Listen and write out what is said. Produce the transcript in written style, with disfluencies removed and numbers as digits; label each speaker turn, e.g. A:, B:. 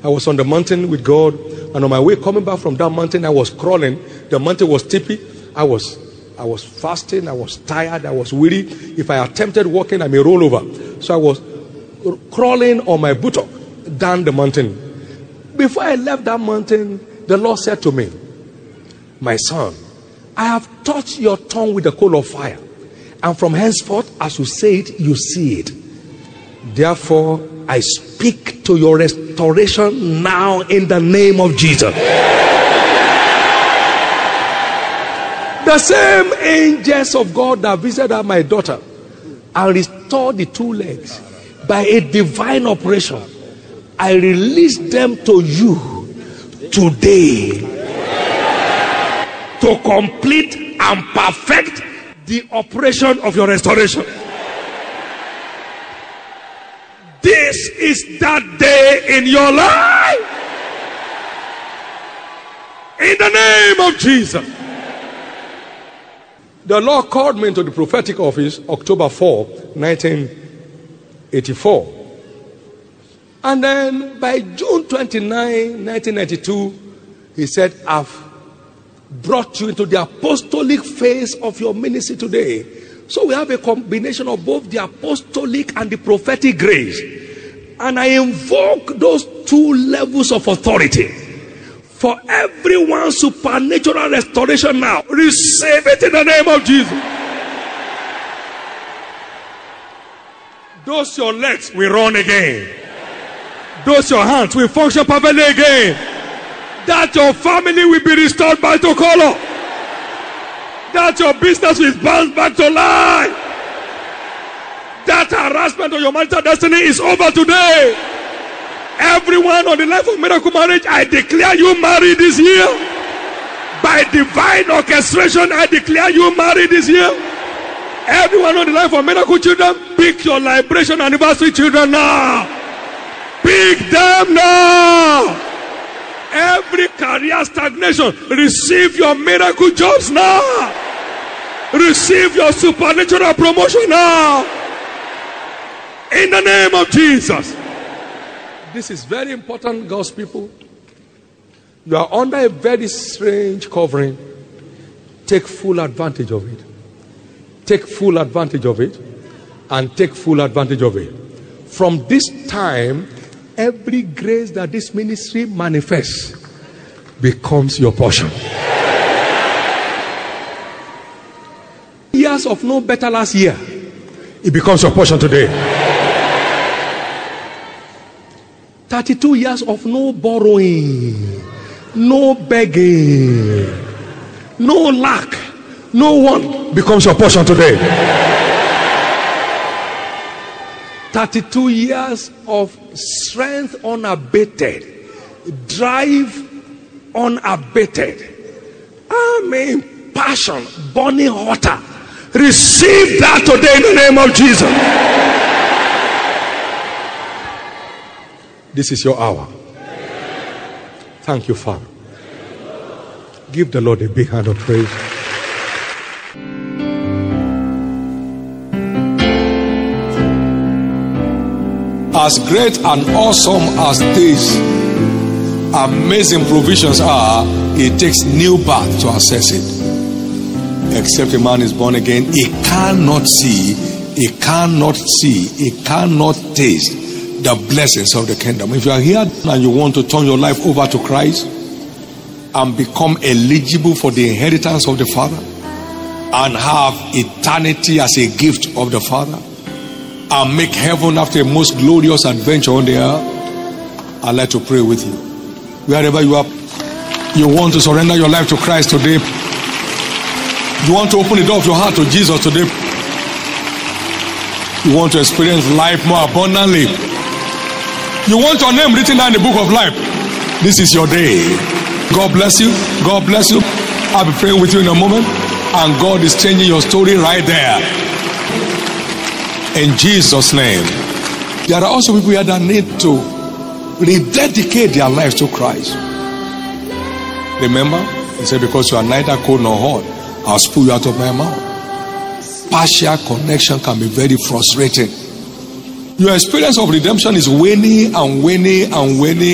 A: I was on the mountain with God, and on my way coming back from that mountain, I was crawling. The mountain was steepy. I was fasting. I was tired. I was weary. If I attempted walking, I may roll over. So I was crawling on my buttock down the mountain. Before I left that mountain, the Lord said to me, my son, I have touched your tongue with the coal of fire, and from henceforth, as you say it, you see it. Therefore, I speak to your restoration now in the name of Jesus. The same angels of God that visited my daughter and restored the 2 legs by a divine operation, I release them to you today to complete and perfect the operation of your restoration. This is that day in your life. In the name of Jesus. The Lord called me into the prophetic office October 4, 1984. And then by June 29, 1992, he said, I've brought you into the apostolic phase of your ministry today. So we have a combination of both the apostolic and the prophetic grace. And I invoke those 2 levels of authority for everyone's supernatural restoration now. Receive it in the name of Jesus. Those your legs will run again. Those your hands will function perfectly again. That your family will be restored back to color. That your business will bounce back to life. That harassment of your marital destiny is over today. Everyone on the Life of Miracle Marriage, I declare you married this year. By divine orchestration, I declare you married this year. Everyone on the Life of Miracle Children, pick your liberation anniversary children now. Pick them now. Every career stagnation, receive your miracle jobs now. Receive your supernatural promotion now. In the name of Jesus. This is very important, God's people. You are under a very strange covering. Take full advantage of it. Take full advantage of it. And take full advantage of it. From this time, every grace that this ministry manifests becomes your portion. Years of no better last year, it becomes your portion today. 32 years of no borrowing, no begging, no lack, no one becomes your portion today. 32 years of strength unabated, drive unabated, passion burning hotter. Receive that today in the name of Jesus. This is your hour. Thank you, Father. Give the Lord a big hand of praise. As great and awesome as these amazing provisions are, it takes new birth to access it. Except a man is born again, he cannot see, he cannot taste the blessings of the kingdom. If you are here and you want to turn your life over to Christ and become eligible for the inheritance of the Father and have eternity as a gift of the Father and make heaven after a most glorious adventure on the earth, I'd like to pray with you. Wherever you are, you want to surrender your life to Christ today. You want to open the door of your heart to Jesus today. You want to experience life more abundantly. You want your name written down in the book of life. This is your day. God bless you. God bless you. I'll be praying with you in a moment. And God is changing your story right there. In Jesus' name. There are also people here that need to rededicate their lives to Christ. Remember, he said, because you are neither cold nor hot, I'll spew you out of my mouth. Partial connection can be very frustrating. Your experience of redemption is waning and waning and waning.